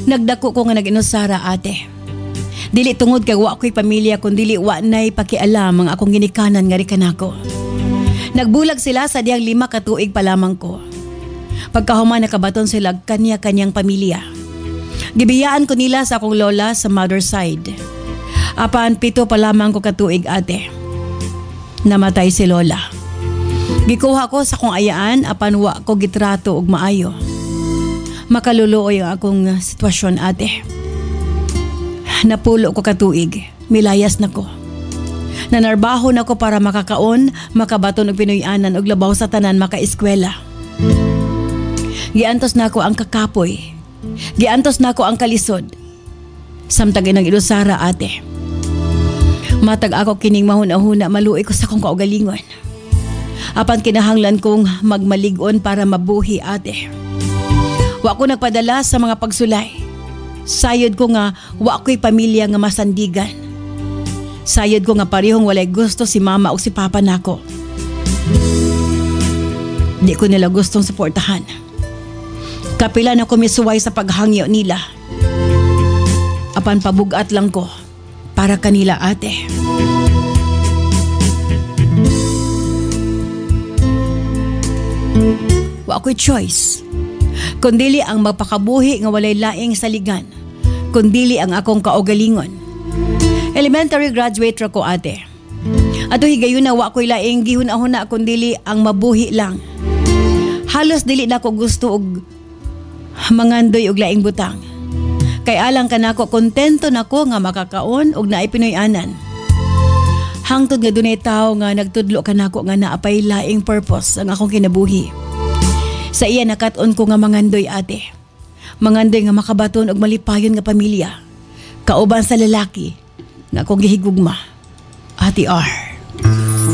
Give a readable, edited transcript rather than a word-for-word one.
Nagdako ko nga nag-inusara ate. Dili tungod kay wa ko'y pamilya kundi wa nay pakialam ang akong ginikanan nga rikanako. Nagbulag sila sa diyang 5 ka tuig pa lamang ko. Pagkahuman nakabaton sila kanya-kanyang pamilya. Gibiyaan ko nila sa akong lola sa mother side. Apan 7 pa lamang ko katuig ate. Namatay si lola. Gikuha ko sa akong ayaan apan wa ko gitrato og maayo. Makaluluoy ang akong sitwasyon ate. Napulo ko katuig, milayas na ko. Nanarbaho na ko para makakaon, makabaton og Pinoyanan og labaw sa tanan makaeskwela. Giantos na ko ang kakapoy. Giantos na ko ang kalisod. Samtag inang ilusara ate. Matag ako kining mahuna-huna maluoy ko sa kong kaugalingon. Apan kinahanglan kong magmaligon para mabuhi ate. Wa ko nagpadala sa mga pagsulay. Sayod ko nga wa ko'y pamilya nga masandigan. Sayod ko nga parehong walay gusto si mama o si papa nako. Di ko nila gustong suportahan. Kapila na ko misuway sa paghangyo nila. Apan pabugat lang ko para kanila ate. Wa ko'y choice. Kundili ang magpakabuhi nga walay laing saligan. Kundili ang akong kaugalingon. Elementary graduate ra ko ate. Ato higayon na wa ko'y laing gihuna-huna kundili ang mabuhi lang. Halos dili na ko gusto og mangandoy og laing butang. Kay alang kanako kontento nako nga makakaon og naay Pinoyanan. Hangtod nga dunay tawo nga nagtudlo kanako nga naapay laing purpose ang akong kinabuhi. Sa iya nakat-on ko nga mangandoy ate. Mangandoy nga makabaton og malipayon nga pamilya. Kauban sa lalaki nga akong gihigugma. Ate R.